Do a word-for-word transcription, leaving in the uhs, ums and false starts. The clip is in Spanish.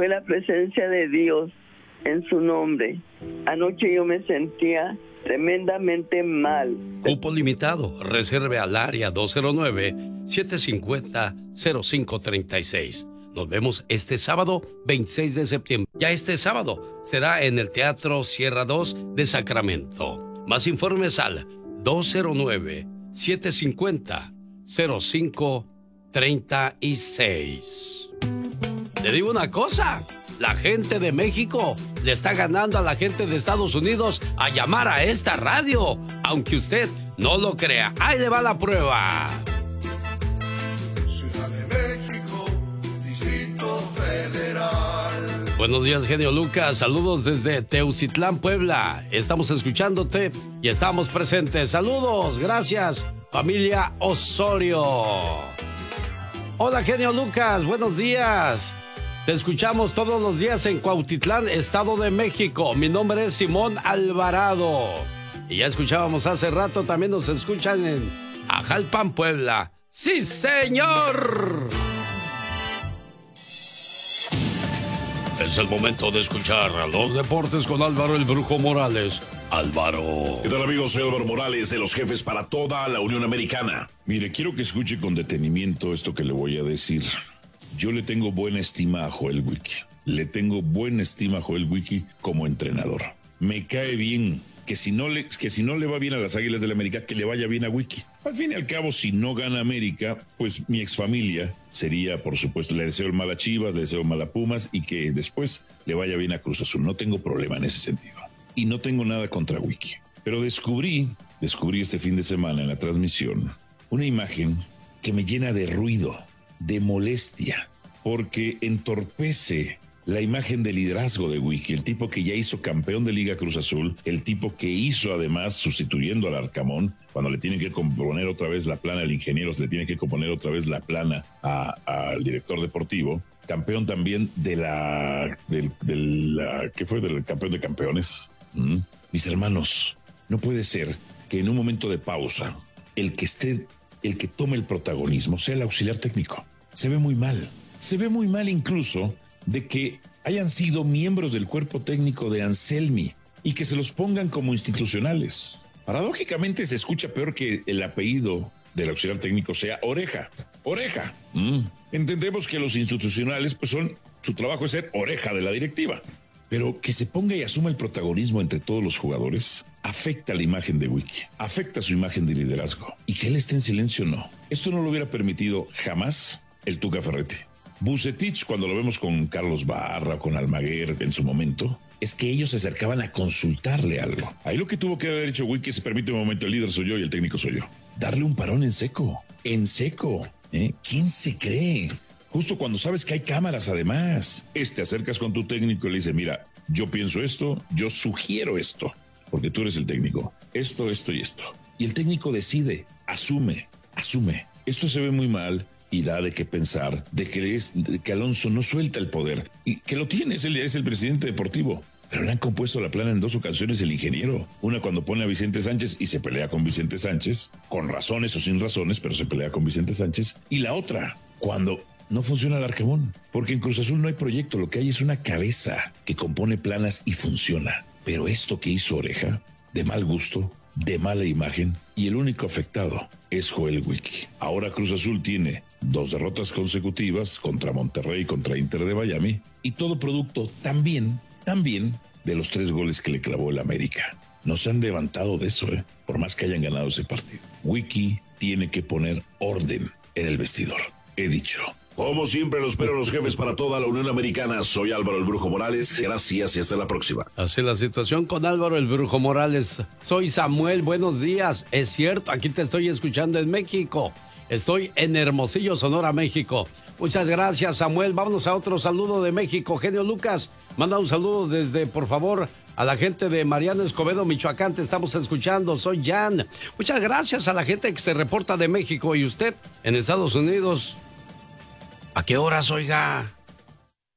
fue la presencia de Dios en su nombre. Anoche yo me sentía tremendamente mal. Cupo limitado. Reserve al área dos cero nueve, siete cinco cero, cero cinco tres seis. Nos vemos este sábado veintiséis de septiembre. Ya este sábado será en el Teatro Sierra dos de Sacramento. Más informes al dos cero nueve, siete cinco cero, cero cinco tres seis. Le digo una cosa, la gente de México le está ganando a la gente de Estados Unidos a llamar a esta radio, aunque usted no lo crea. Ahí le va la prueba. Ciudad de México, Distrito Federal. Buenos días, genio Lucas. Saludos desde Teucitlán, Puebla. Estamos escuchándote y estamos presentes. Saludos, gracias, familia Osorio. Hola, genio Lucas, buenos días. Te escuchamos todos los días en Cuautitlán, Estado de México. Mi nombre es Simón Alvarado. Y ya escuchábamos hace rato, también nos escuchan en Ajalpan, Puebla. ¡Sí, señor! Es el momento de escuchar a los deportes con Álvaro el Brujo Morales. Álvaro. ¿Qué tal, amigos? Soy Álvaro Morales, de los jefes para toda la Unión Americana. Mire, quiero que escuche con detenimiento esto que le voy a decir. Yo le tengo buena estima a Joel Wiki. Le tengo buena estima a Joel Wiki como entrenador. Me cae bien que si no le, que si no le va bien a las Águilas del la América, que le vaya bien a Wiki. Al fin y al cabo, si no gana América, pues mi exfamilia sería, por supuesto, le deseo el mal a Chivas, le deseo el mal a Pumas y que después le vaya bien a Cruz Azul. No tengo problema en ese sentido. Y no tengo nada contra Wiki. Pero descubrí, descubrí este fin de semana en la transmisión, una imagen que me llena de ruido, de molestia, porque entorpece la imagen de liderazgo de Wiki, el tipo que ya hizo campeón de Liga Cruz Azul, el tipo que hizo además sustituyendo al Arcamón, cuando le tienen que componer otra vez la plana al ingeniero, le tienen que componer otra vez la plana a, al director deportivo, campeón también de la, del, del la, ¿qué fue? Del campeón de campeones. ¿Mm? Mis hermanos, no puede ser que en un momento de pausa, el que esté, el que tome el protagonismo sea el auxiliar técnico. Se ve muy mal. Se ve muy mal incluso de que hayan sido miembros del cuerpo técnico de Anselmi y que se los pongan como institucionales. Paradójicamente se escucha peor que el apellido del auxiliar técnico sea Oreja. Oreja. Mm. Entendemos que los institucionales, pues son, su trabajo es ser oreja de la directiva. Pero que se ponga y asuma el protagonismo entre todos los jugadores afecta la imagen de Wiki, afecta su imagen de liderazgo. Y que él esté en silencio, no. Esto no lo hubiera permitido jamás el Tuca Ferretti. Vucetich, cuando lo vemos con Carlos Barra o con Almaguer en su momento, es que ellos se acercaban a consultarle algo. Ahí lo que tuvo que haber hecho Wiki, se permite un momento, el líder soy yo y el técnico soy yo. Darle un parón en seco, en seco. ¿Eh? ¿Quién se cree? Justo cuando sabes que hay cámaras además. Te acercas con tu técnico y le dices, mira, yo pienso esto, yo sugiero esto, porque tú eres el técnico. Esto, esto y esto. Y el técnico decide, asume, asume. Esto se ve muy mal. Y da de qué pensar, de que, es, de que Alonso no suelta el poder, y que lo tiene, es el, es el presidente deportivo, pero le han compuesto la plana en dos ocasiones el ingeniero, una cuando pone a Vicente Sánchez y se pelea con Vicente Sánchez, con razones o sin razones, pero se pelea con Vicente Sánchez, y la otra, cuando no funciona el Argemón, porque en Cruz Azul no hay proyecto, lo que hay es una cabeza que compone planas y funciona, pero esto que hizo Oreja, de mal gusto, de mala imagen, y el único afectado es Joel Wiki. Ahora Cruz Azul tiene dos derrotas consecutivas contra Monterrey y contra Inter de Miami, y todo producto también, también de los tres goles que le clavó el América. No se han levantado de eso, ¿eh? Por más que hayan ganado ese partido. Wiki tiene que poner orden en el vestidor. He dicho. Como siempre, los espero los jefes para toda la Unión Americana. Soy Álvaro el Brujo Morales. Gracias y hasta la próxima. Así la situación con Álvaro el Brujo Morales. Soy Samuel, buenos días. Es cierto, aquí te estoy escuchando en México. Estoy en Hermosillo, Sonora, México. Muchas gracias, Samuel. Vámonos a otro saludo de México. Genio Lucas, manda un saludo desde, por favor, a la gente de Mariano Escobedo, Michoacán. Te estamos escuchando. Soy Jan. Muchas gracias a la gente que se reporta de México. Y usted, en Estados Unidos, ¿a qué horas, oiga?